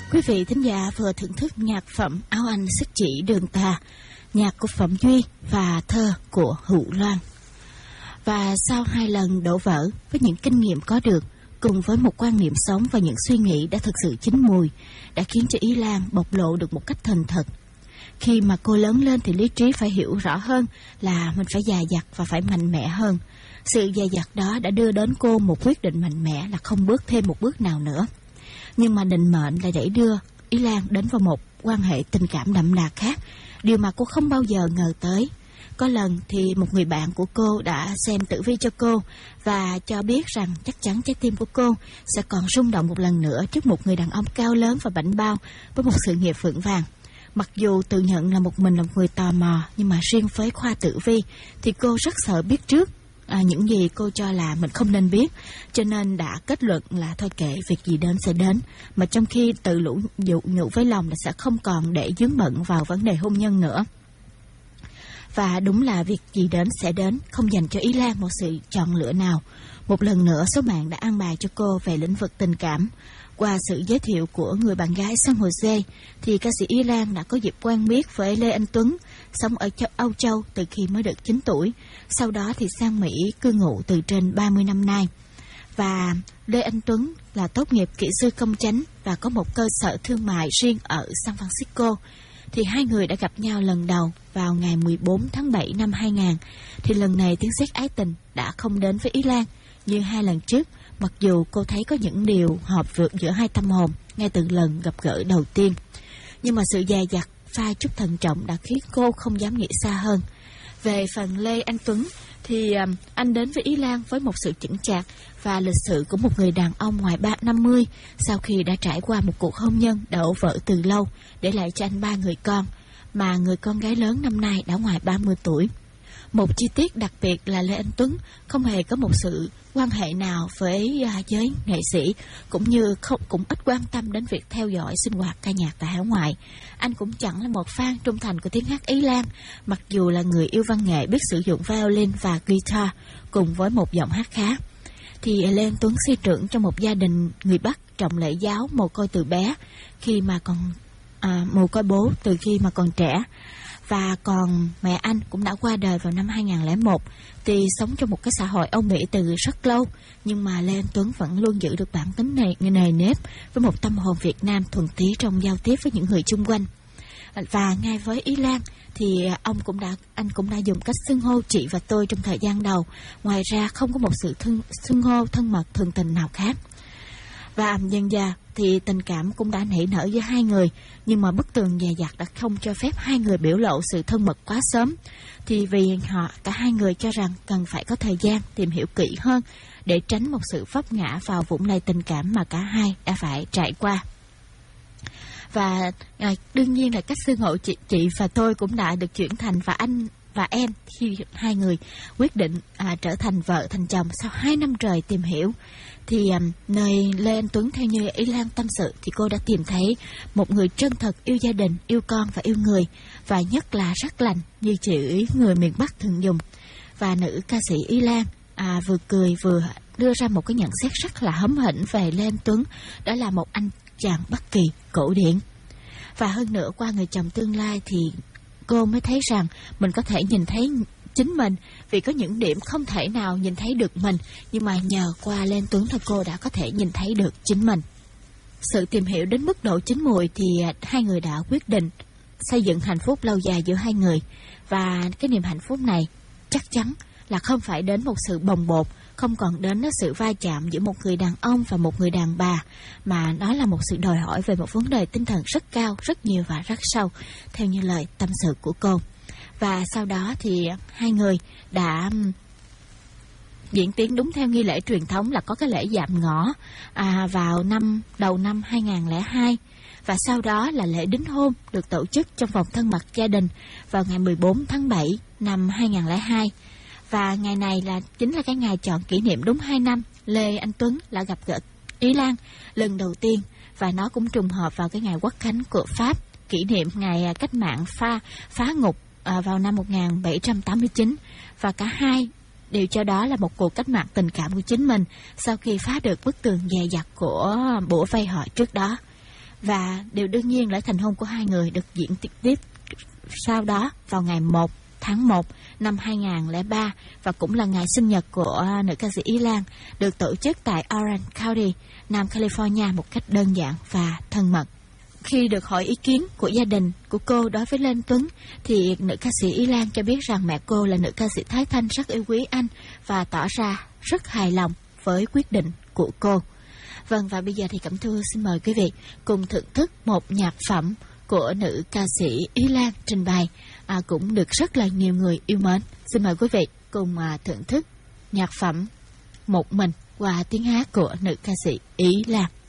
Quý vị thính giả vừa thưởng thức nhạc phẩm Áo Anh Sức Chỉ Đường Tà, nhạc của Phẩm Duy và thơ của Hữu Loan. Và sau 2 lần đổ vỡ với những kinh nghiệm có được, cùng với một quan niệm sống và những suy nghĩ đã thực sự chín mùi, đã khiến cho Ý Lan bộc lộ được một cách thành thật. Khi mà cô lớn lên thì lý trí phải hiểu rõ hơn là mình phải dè dặt và phải mạnh mẽ hơn. Sự dè dặt đó đã đưa đến cô một quyết định mạnh mẽ là không bước thêm một bước nào nữa. Nhưng mà định mệnh lại đẩy đưa Ý Lan đến vào một quan hệ tình cảm đậm đà khác, điều mà cô không bao giờ ngờ tới. Có lần thì một người bạn của cô đã xem tử vi cho cô và cho biết rằng chắc chắn trái tim của cô sẽ còn rung động một lần nữa trước một người đàn ông cao lớn và bảnh bao với một sự nghiệp vững vàng. Mặc dù tự nhận là một người tò mò, nhưng mà riêng với khoa tử vi thì cô rất sợ biết trước những gì cô cho là mình không nên biết, cho nên đã kết luận là thôi kệ, việc gì đến sẽ đến, mà trong khi tự nhủ với lòng là sẽ không còn để vướng bận vào vấn đề hôn nhân nữa. Và đúng là việc gì đến sẽ đến, không dành cho Ý Lan một sự chọn lựa nào. Một lần nữa số mạng đã an bài cho cô về lĩnh vực tình cảm. Qua sự giới thiệu của người bạn gái San Jose thì ca sĩ Ý Lan đã có dịp quen biết với Lê Anh Tuấn, sống ở Âu Châu từ khi mới được 9 tuổi. Sau đó thì sang Mỹ cư ngụ từ trên 30 năm nay. Và Lê Anh Tuấn là tốt nghiệp kỹ sư công chánh và có một cơ sở thương mại riêng ở San Francisco. Thì hai người đã gặp nhau lần đầu vào ngày 14 tháng 7 năm 2000. Thì lần này tiếng sét ái tình đã không đến với Ý Lan như 2 lần trước, mặc dù cô thấy có những điều hợp vượt giữa hai tâm hồn ngay từ lần gặp gỡ đầu tiên. Nhưng mà sự dè dặt pha chút thận trọng đã khiến cô không dám nghĩ xa hơn. Về phần Lê Anh Tuấn thì anh đến với Ý Lan với một sự chững chạc và lịch sự của một người đàn ông ngoài 50 sau khi đã trải qua một cuộc hôn nhân đổ vỡ từ lâu, để lại cho anh 3 người con, mà người con gái lớn năm nay đã ngoài 30 tuổi. Một chi tiết đặc biệt là Lê Anh Tuấn không hề có một sự quan hệ nào với giới nghệ sĩ, cũng như cũng ít quan tâm đến việc theo dõi sinh hoạt ca nhạc tại hải ngoại. Anh cũng chẳng là một fan trung thành của tiếng hát Ý Lan, mặc dù là người yêu văn nghệ biết sử dụng violin và guitar cùng với một giọng hát khá. Thì Lê Anh Tuấn sinh trưởng trong một gia đình người Bắc trọng lễ giáo, mồ côi từ bé khi mà còn mồ côi bố từ khi mà còn trẻ. Và còn mẹ anh cũng đã qua đời vào năm 2001. Thì sống trong một cái xã hội Âu Mỹ từ rất lâu, nhưng mà Lê Anh Tuấn vẫn luôn giữ được bản tính nề nếp với một tâm hồn Việt Nam thuần tí trong giao tiếp với những người chung quanh. Và ngay với Ý Lan thì anh cũng đã dùng cách xưng hô chị và tôi trong thời gian đầu. Ngoài ra không có một sự xưng hô thân mật thường tình nào khác. Và dần dà thì tình cảm cũng đã nảy nở giữa hai người, nhưng mà bức tường dè dặt đã không cho phép hai người biểu lộ sự thân mật quá sớm. Thì vì cả hai người cho rằng cần phải có thời gian tìm hiểu kỹ hơn để tránh một sự vấp ngã vào vũng lầy tình cảm mà cả hai đã phải trải qua. Và đương nhiên là cách xưng hô chị và tôi cũng đã được chuyển thành và anh và em, khi hai người quyết định trở thành vợ thành chồng sau 2 năm trời tìm hiểu. Thì nơi Lê Anh Tuấn theo như Ý Lan tâm sự thì cô đã tìm thấy một người chân thật, yêu gia đình, yêu con và yêu người, và nhất là rất lành như chữ người miền Bắc thường dùng. Và nữ ca sĩ Ý Lan vừa cười vừa đưa ra một cái nhận xét rất là hóm hỉnh về Lê Anh Tuấn, đó là một anh chàng Bắc Kỳ cổ điển. Và hơn nữa, qua người chồng tương lai thì cô mới thấy rằng mình có thể nhìn thấy chính mình, vì có những điểm không thể nào nhìn thấy được mình, nhưng mà nhờ qua Lê Anh Tuấn thì cô đã có thể nhìn thấy được chính mình. Sự tìm hiểu đến mức độ chín mùi thì hai người đã quyết định xây dựng hạnh phúc lâu dài giữa hai người. Và cái niềm hạnh phúc này chắc chắn là không phải đến một sự bồng bột, không còn đến sự va chạm giữa một người đàn ông và một người đàn bà, mà nó là một sự đòi hỏi về một vấn đề tinh thần rất cao, rất nhiều và rất sâu, theo như lời tâm sự của cô. Và sau đó thì hai người đã diễn tiến đúng theo nghi lễ truyền thống là có cái lễ dạm ngõ vào đầu năm 2002. Và sau đó là lễ đính hôn được tổ chức trong vòng thân mật gia đình vào ngày 14 tháng 7 năm 2002. Và ngày này chính là cái ngày chọn kỷ niệm đúng 2 năm Lê Anh Tuấn là gặp gỡ Ý Lan lần đầu tiên. Và nó cũng trùng hợp vào cái ngày Quốc khánh của Pháp, kỷ niệm ngày cách mạng phá ngục vào năm 1789. Và cả hai đều cho đó là một cuộc cách mạng tình cảm của chính mình sau khi phá được bức tường dè dặt của bủa vây họ trước đó. Và điều đương nhiên lễ thành hôn của hai người được diễn tiếp sau đó vào ngày 1 tháng 1 năm 2003 và cũng là ngày sinh nhật của nữ ca sĩ Ý Lan, được tổ chức tại Orange County, Nam California một cách đơn giản và thân mật. Khi được hỏi ý kiến của gia đình của cô đối với Lê Anh Tuấn, thì nữ ca sĩ Ý Lan cho biết rằng mẹ cô là nữ ca sĩ Thái Thanh rất yêu quý anh và tỏ ra rất hài lòng với quyết định của cô. Vâng, và bây giờ thì Cẩm Thu xin mời quý vị cùng thưởng thức một nhạc phẩm của nữ ca sĩ Ý Lan trình bày, cũng được rất là nhiều người yêu mến. Xin mời quý vị cùng thưởng thức nhạc phẩm Một Mình qua tiếng hát của nữ ca sĩ Ý Lan.